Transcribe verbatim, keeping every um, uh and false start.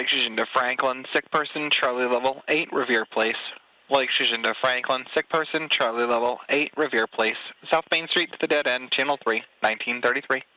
Lake Jacinto Franklin, sick person, Charlie level eight, Revere Place. Lake Jacinto Franklin, sick person, Charlie level eight, Revere Place. South Main Street to the dead end, channel three, nineteen thirty-three.